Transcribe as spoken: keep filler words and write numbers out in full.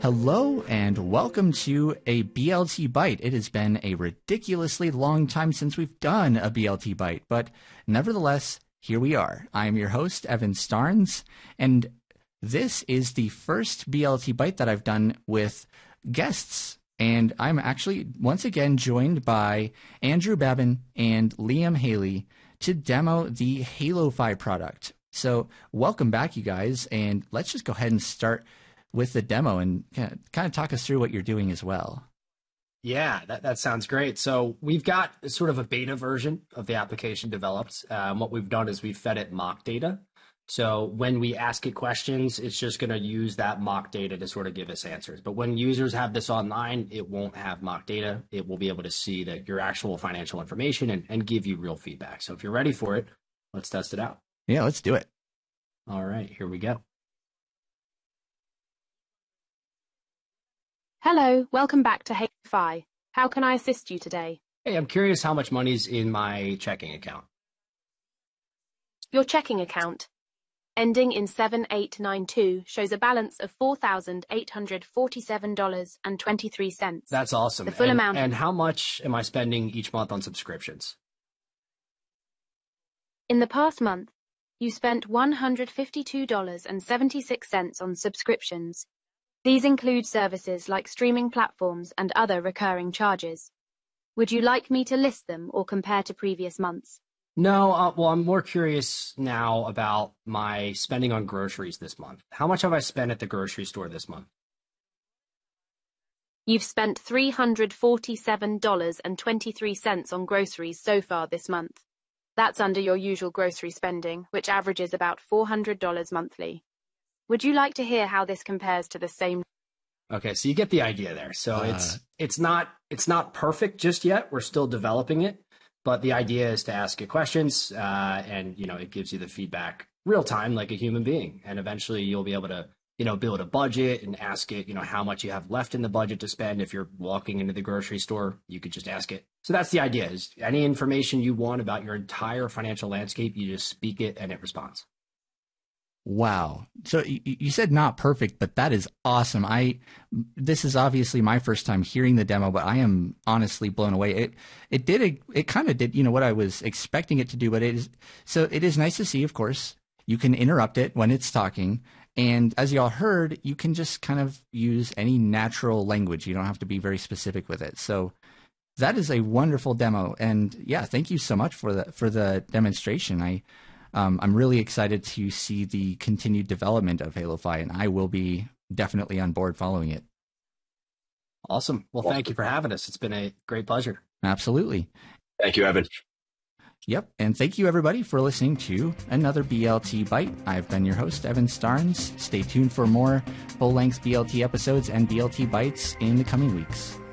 Hello and welcome to a B L T Bite. It has been a ridiculously long time since we've done a B L T Bite, but nevertheless, here we are. I am your host, Evan Starnes, and this is the first B L T Bite that I've done with guests. And I'm actually once again joined by Andrew Babin and Liam Haley to demo the HaloFi product. So welcome back, you guys, and let's just go ahead and start with the demo and kind of talk us through what you're doing as well. Yeah, that, that sounds great. So we've got sort of a beta version of the application developed. Um, what we've done is we've fed it mock data. So when we ask it questions, it's just going to use that mock data to sort of give us answers. But when users have this online, it won't have mock data. It will be able to see that your actual financial information and, and give you real feedback. So if you're ready for it, let's test it out. Yeah, let's do it. All right, here we go. Hello, welcome back to HaloFi. How can I assist you today? Hey, I'm curious how much money's in my checking account. Your checking account, ending in seven eight nine two, shows a balance of four thousand eight hundred forty-seven dollars and twenty-three cents. That's awesome. The full and, amount. And how much am I spending each month on subscriptions? In the past month, you spent one hundred fifty-two dollars and seventy-six cents on subscriptions. These include services like streaming platforms and other recurring charges. Would you like me to list them or compare to previous months? No, uh, well, I'm more curious now about my spending on groceries this month. How much have I spent at the grocery store this month? You've spent three hundred forty-seven dollars and twenty-three cents on groceries so far this month. That's under your usual grocery spending, which averages about four hundred dollars monthly. Would you like to hear how this compares to the same? Okay, so you get the idea there. So Uh. it's it's not it's not perfect just yet. We're still developing it, but the idea is to ask it questions, uh, and you know it gives you the feedback real time like a human being, and eventually you'll be able to you know build a budget and ask it you know how much you have left in the budget to spend. If you're walking into the grocery store, you could just ask it. So that's the idea: is any information you want about your entire financial landscape, you just speak it and it responds. Wow. So you, you said not perfect, but that is awesome. I this is obviously my first time hearing the demo, but I am honestly blown away. It it did it, it kind of did, you know, what I was expecting it to do, but it is so it is nice to see, of course. You can interrupt it when it's talking, and as y'all heard, you can just kind of use any natural language. You don't have to be very specific with it. So that is a wonderful demo, and yeah, thank you so much for the for the demonstration. I Um, I'm really excited to see the continued development of HaloFi, and I will be definitely on board following it. Awesome. Well, thank you for having us. It's been a great pleasure. Absolutely. Thank you, Evan. Yep. And thank you, everybody, for listening to another B L T Bite. I've been your host, Evan Starnes. Stay tuned for more full-length B L T episodes and B L T Bites in the coming weeks.